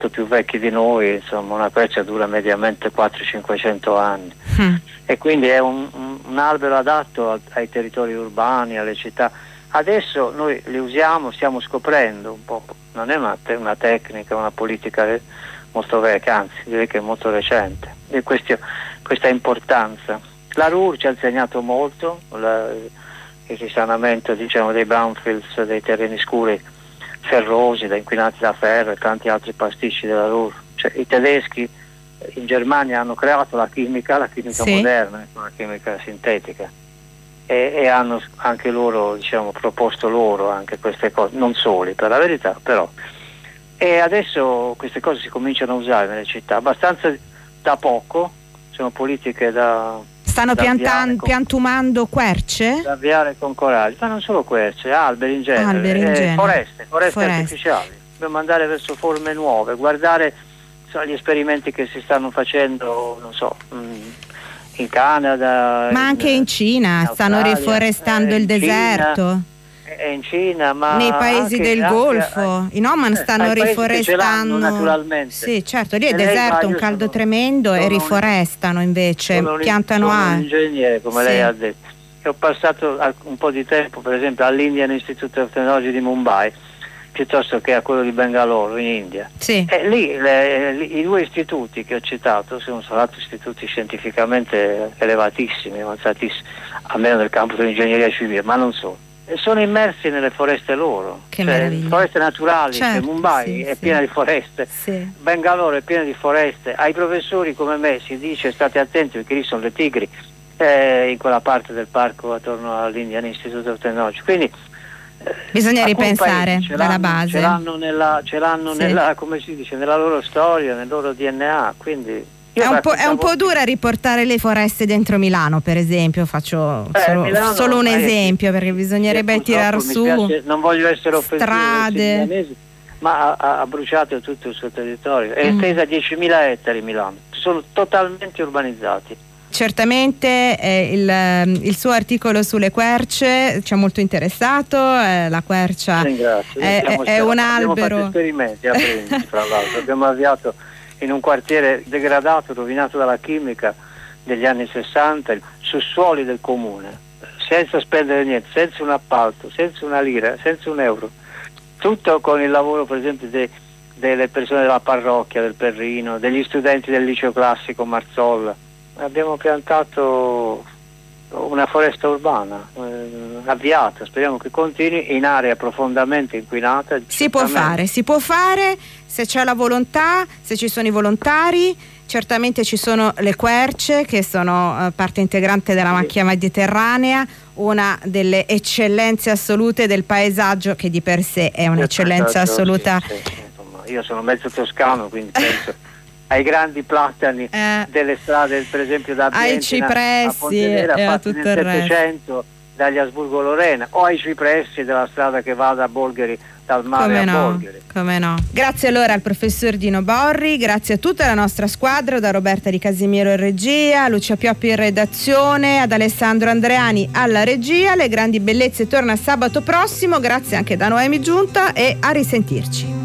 più vecchi di noi, insomma una quercia dura mediamente 400-500 anni e quindi è un albero adatto ai territori urbani, alle città. Adesso noi li usiamo, stiamo scoprendo un po', non è una tecnica, una politica molto vecchia, anzi direi che è molto recente, e questa importanza. La RUR ci ha insegnato molto, il risanamento diciamo dei brownfields, dei terreni scuri ferrosi, inquinati da ferro e tanti altri pasticci della RUR. Cioè, i tedeschi in Germania hanno creato la chimica sì, moderna, la chimica sintetica, e hanno anche loro diciamo proposto loro anche queste cose, non soli per la verità, però. E adesso queste cose si cominciano a usare nelle città, abbastanza da poco, sono politiche stanno piantumando querce? Da avviare con coraggio, ma non solo querce, alberi in genere, foreste artificiali. Dobbiamo andare verso forme nuove, guardare gli esperimenti che si stanno facendo, non so, in Canada, ma anche in Cina stanno riforestando il deserto. In Cina, ma nei paesi del Golfo, in Oman stanno riforestando naturalmente. Sì, certo, lì è deserto, un caldo tremendo, e riforestano invece, piantano sono un ingegnere, come sì, lei ha detto, e ho passato un po' di tempo per esempio all'Indian Institute of Technology di Mumbai piuttosto che a quello di Bangalore in India, sì, e lì i due istituti che ho citato sono stati istituti scientificamente elevatissimi, avanzatissimi, almeno nel campo dell'ingegneria civile, ma non solo. Sono immersi nelle foreste loro, che meraviglia, foreste naturali, certo, Mumbai è piena di foreste, Bangalore è piena di foreste. Ai professori come me si dice state attenti perché lì sono le tigri in quella parte del parco attorno all'Indian Institute of Technology, quindi bisogna ripensare dalla base, ce l'hanno nella, come si dice, nella loro storia, nel loro DNA, quindi è un po' dura riportare le foreste dentro Milano, per esempio, faccio solo un esempio, perché bisognerebbe tirar su, non voglio essere offensivo, strade, ma ha bruciato tutto il suo territorio, è estesa a 10.000 ettari Milano, sono totalmente urbanizzati. Certamente il suo articolo sulle querce ci ha molto interessato, la quercia è un albero. Abbiamo fatto esperimenti a Brindisi, tra l'altro, abbiamo avviato in un quartiere degradato, rovinato dalla chimica degli anni 60, su suoli del comune, senza spendere niente, senza un appalto, senza una lira, senza un euro, tutto con il lavoro per esempio delle persone della parrocchia, del Perrino, degli studenti del liceo classico Marzolla. Abbiamo piantato una foresta urbana avviata, speriamo che continui, in area profondamente inquinata. Si può fare se c'è la volontà, se ci sono i volontari. Certamente ci sono le querce che sono parte integrante della macchia mediterranea, una delle eccellenze assolute del paesaggio, che di per sé è un'eccellenza assoluta. Sì. Insomma, io sono mezzo toscano, quindi penso ai grandi platani delle strade, per esempio da ai cipressi a Pontedera, e a fatti tutto nel il resto, 700 dagli Asburgo-Lorena, o ai cipressi della strada che va da Bolgheri, dal mare a Bolgheri. Come no. Grazie allora al professor Dino Borri, grazie a tutta la nostra squadra, da Roberta Di Casimiero in regia, Lucia Pioppi in redazione, ad Alessandro Andreani alla regia. Le grandi bellezze torna sabato prossimo, grazie anche da Noemi Giunta e a risentirci.